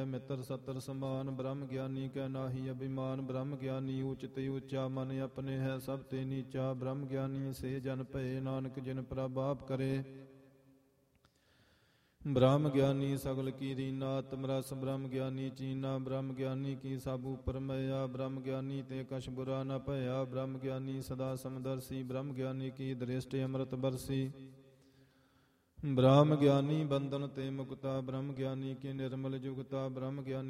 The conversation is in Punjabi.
ਮਿੱਤਰ ਸਤਰ ਸਮਾਨ ਬ੍ਰਹਮ ਗਿਆਨੀ ਕੈ ਨਾਹੀ ਅਭਿਮਾਨ ਬ੍ਰਹਮ ਗਿਆਨੀ ਊਚਤ ਊਚਾ ਮਨ ਆਪਣੇ ਹੈ ਸਭ ਤੇ ਨੀਚਾ ਬ੍ਰਹਮ ਗਿਆਨੀ ਸੇ ਜਨ ਭਏ ਨਾਨਕ ਜਿਨ ਪ੍ਰਭ ਆਪ ਕਰੇ ਬ੍ਰਹਮ ਗਿਆਨੀ ਸਗਲ ਕੀ ਰੀਨਾ ਆਤਮ ਰਸ ਬ੍ਰਹਮ ਗਿਆਨੀ ਚੀਨਾ ਬ੍ਰਹਮ ਗਿਆਨੀ ਕੀ ਸਭ ਉਪਰ ਮਇਆ ਬ੍ਰਹਮ ਗਿਆਨੀ ਤੇ ਕਛ ਬੁਰਾ ਨ ਭਇਆ ਬ੍ਰਹਮ ਗਿਆਨੀ ਸਦਾ ਸਮਦਰਸੀ ਬ੍ਰਹਮ ਗਿਆਨੀ ਕੀ ਦ੍ਰਿਸ਼ਟ ਅੰਮ੍ਰਿਤ ਬਰਸੀ ਬ੍ਰਹਮ ਗਿਆਨੀ ਬੰਧਨ ਤੇ ਮੁਕਤਾ ਬ੍ਰਹਮ ਗਿਆਨੀ ਕੀ ਨਿਰਮਲ ਜੁਗਤਾ ਬ੍ਰਹਮ ਗਿਆਨੀ